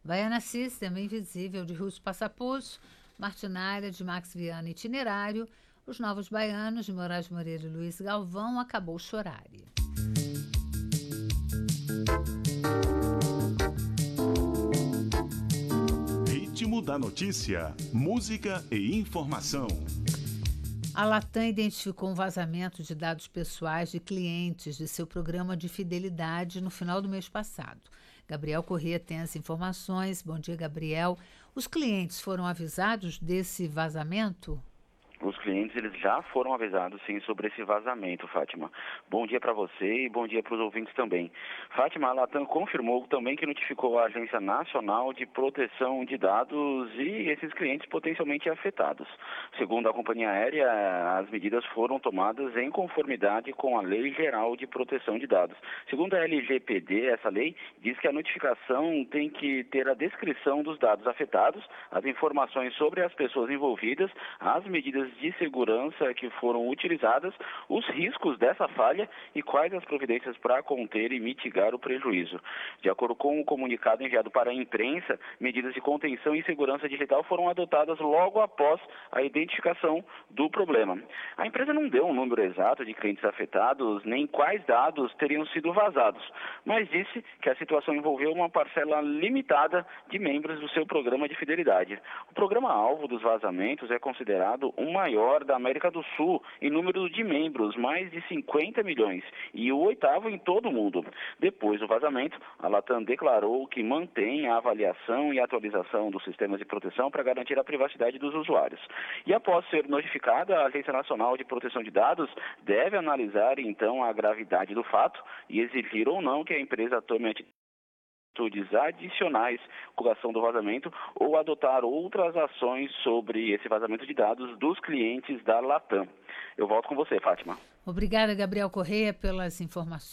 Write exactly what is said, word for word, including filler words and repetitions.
Baiana System, Invisível, de Russo Passapulso, Martinária, de Max Viana, Itinerário, Os Novos Baianos, de Moraes Moreira e Luiz Galvão, Acabou Chorare. Ritmo da notícia, música e informação. A Latam identificou um vazamento de dados pessoais de clientes de seu programa de fidelidade no final do mês passado. Gabriel Corrêa tem as informações. Bom dia, Gabriel. Os clientes foram avisados desse vazamento? Os clientes eles já foram avisados, sim, sobre esse vazamento, Fátima. Bom dia para você e bom dia para os ouvintes também. Fátima, a Latam confirmou também que notificou a Agência Nacional de Proteção de Dados e esses clientes potencialmente afetados. Segundo a companhia aérea, as medidas foram tomadas em conformidade com a Lei Geral de Proteção de Dados. Segundo a L G P D, essa lei diz que a notificação tem que ter a descrição dos dados afetados, as informações sobre as pessoas envolvidas, as medidas de segurança que foram utilizadas, os riscos dessa falha e quais as providências para conter e mitigar o prejuízo. De acordo com o comunicado enviado para a imprensa, medidas de contenção e segurança digital foram adotadas logo após a identificação do problema. A empresa não deu um número exato de clientes afetados, nem quais dados teriam sido vazados, mas disse que a situação envolveu uma parcela limitada de membros do seu programa de fidelidade. O programa-alvo dos vazamentos é considerado uma maior da América do Sul em número de membros, mais de cinquenta milhões, e o oitavo em todo o mundo. Depois do vazamento, a Latam declarou que mantém a avaliação e atualização dos sistemas de proteção para garantir a privacidade dos usuários. E após ser notificada, a Agência Nacional de Proteção de Dados deve analisar então a gravidade do fato e exigir ou não que a empresa tome atitude atitudes adicionais com a ação do vazamento ou adotar outras ações sobre esse vazamento de dados dos clientes da Latam. Eu volto com você, Fátima. Obrigada, Gabriel Corrêa, pelas informações.